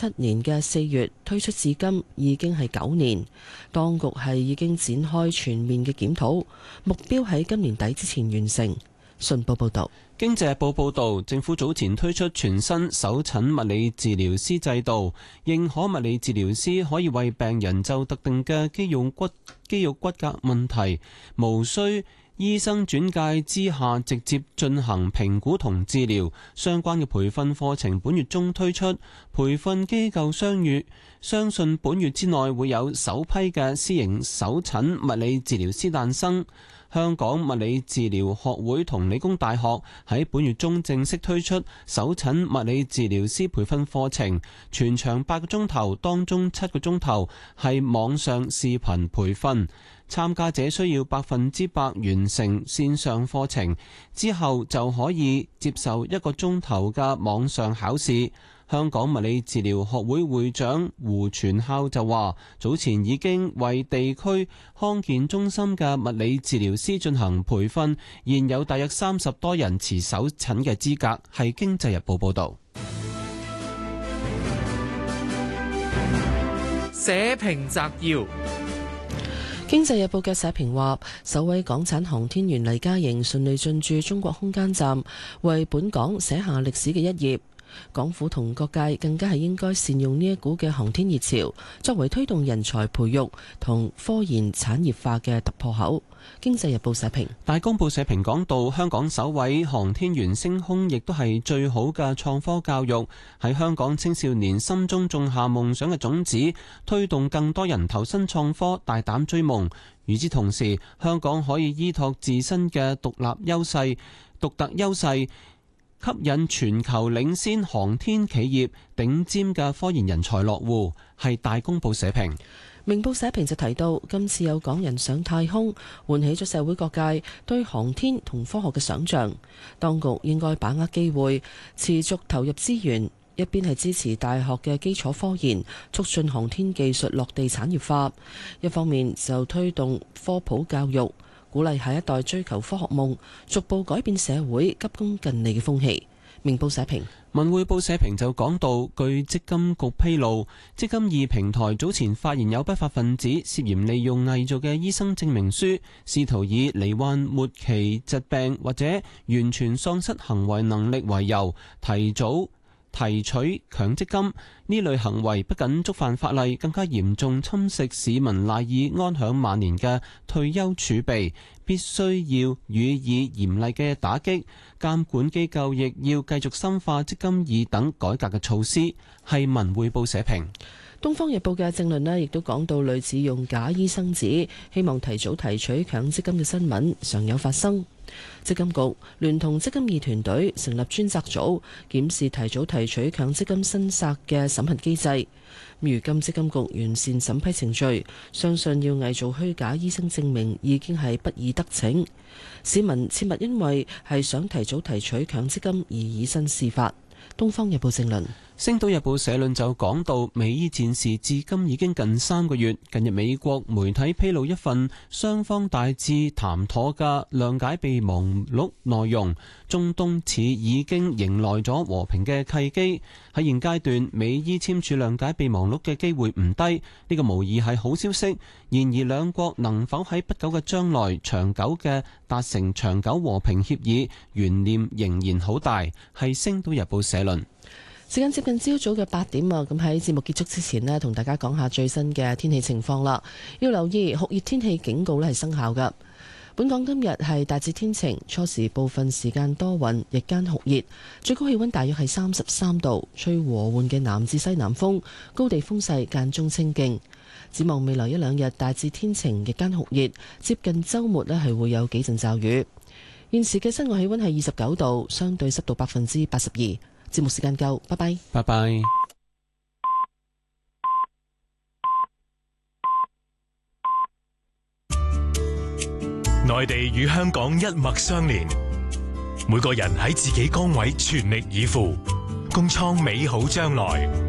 2007年嘅4月推出至今已經係9年，當局係已經展開全面嘅檢討，目標喺今年底之前完成。信報報導。 經濟日報報導，政府早前推出全新首診物理治療師制度，認可物理治療師可以為病人就特定嘅肌肉骨骼問題，無需醫生轉介之下直接進行評估同治療。相關嘅培訓課程本月中推出，培訓機構相信本月之內會有首批嘅私營首診物理治療師誕生。香港物理治療學會同理工大學喺本月中正式推出首診物理治療師培訓課程，全長8個鐘頭，當中7個鐘頭係網上視頻培訓。參加者需要100%完成線上課程，之後就可以接受1個鐘頭嘅網上考試。香港物理治療學會會長胡傳孝就話，早前已經為地區康健中心嘅物理治療師進行培訓，現有大約30多人持首診嘅資格。係經濟日報報導。 社評摘要。 經濟日報嘅社評話，首位港產航天員黎嘉瑩順利進駐中國空間站，為本港寫下歷史嘅一頁。港府同各界更加係應該善用呢一股嘅航天熱潮，作為推動人才培育同科研產業化嘅突破口。經濟日報社評。 大公報社評講到，香港首位航天員升空，亦都係最好嘅創科教育，喺香港青少年心中種下夢想嘅種子，推動更多人投身創科，大膽追夢。與之同時，香港可以依託自身嘅獨特優勢，吸引全球領先航天企業頂尖嘅科研人才落戶，係大公報社評。 明報社評就提到，今次有港人上太空，喚起咗社會各界對航天同科學嘅想像。當局應該把握機會，持續投入資源，一邊係支持大學嘅基礎科研，促進航天技術落地產業化；一方面就推動科普教育，鼓勵下一代追求科學夢，逐步改變社會急功近利嘅風氣。明報社評。 文匯報社評就講到，據積金局披露，積金易平台早前發現有不法分子涉嫌利用偽造嘅醫生證明書，試圖以罹患末期疾病或者完全喪失行為能力為由，提取強積金。呢類行為不僅觸犯法例，更加嚴重侵蝕市民賴以安享晚年嘅退休儲備，必須要予以嚴厲嘅打擊。監管機構亦要繼續深化積金易等改革嘅措施。係文匯報社評。 東方日報嘅政論呢，亦都講到類似用假醫生紙希望提早提取強積金嘅新聞常有發生。積金局聯同積金易團隊成立專責組，檢視提早提取強積金新策嘅審核機制。如今積金局完善審批程序，相信要偽造虛假醫生證明已經係不易得逞。市民切勿因為係想提早提取強積金而以身試法。東方日報政論。 星島日報社論就講到，美伊戰事至今已經近3個月。近日美國媒體披露一份雙方大致談妥嘅諒解備忘錄內容，中東似已經迎來咗和平嘅契機。喺現階段，美伊簽署諒解備忘錄嘅機會唔低，呢個無疑係好消息。然而兩國能否喺不久嘅將來長久嘅達成長久和平協議，懸念仍然好大。係星島日報社論。 時間接近朝早嘅8點啊，咁喺節目結束之前呢，同大家講下最新嘅天氣情況啦。要留意酷熱天氣警告呢係生效㗎。本港今日係大致天晴，初時部分時間多雲，日間酷熱，最高氣溫大約係33度，吹和緩嘅南至西南風，高地風勢間中清勁。展望未來一兩日大致天晴，日間酷熱，接近週末呢係會有幾陣驟雨。現時嘅室外氣溫係29度，相對濕度82%。節目時間夠，拜拜。 拜拜。 內地與香港一脈相連，每個人喺自己崗位全力以赴，共創美好將來。